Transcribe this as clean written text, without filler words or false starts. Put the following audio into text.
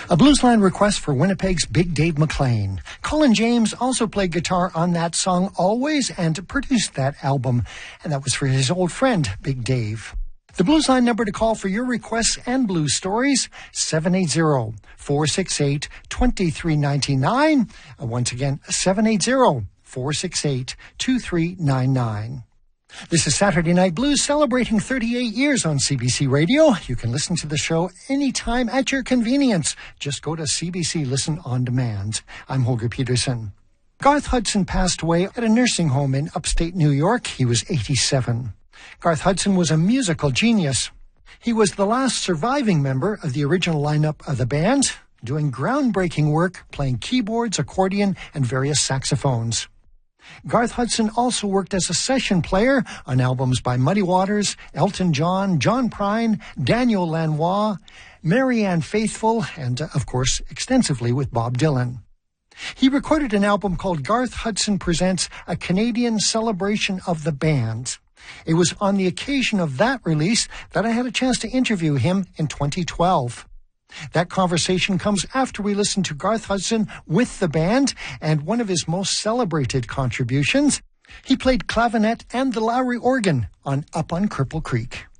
A Bluesline request for Winnipeg's Big Dave McLean. Colin James also played guitar on that song Always and produced that album, and that was for his old friend, Big Dave. The Bluesline number to call for your requests and blues stories, 780-468-2399. Once again, 780-468-2399. This is Saturday Night Blues, celebrating 38 years on CBC Radio. You can listen to the show anytime at your convenience. Just go to CBC Listen On Demand. I'm Holger Peterson. Garth Hudson passed away at a nursing home in upstate New York. He was 87. Garth Hudson was a musical genius. He was the last surviving member of the original lineup of the band, doing groundbreaking work, playing keyboards, accordion, and various saxophones. Garth Hudson also worked as a session player on albums by Muddy Waters, Elton John, John Prine, Daniel Lanois, Marianne Faithfull, and, of course, extensively with Bob Dylan. He recorded an album called Garth Hudson Presents a Canadian Celebration of the Band. It was on the occasion of that release that I had a chance to interview him in 2012. That conversation comes after we listen to Garth Hudson with the band, and one of his most celebrated contributions, he played clavinet and the Lowry organ on Up on Cripple Creek.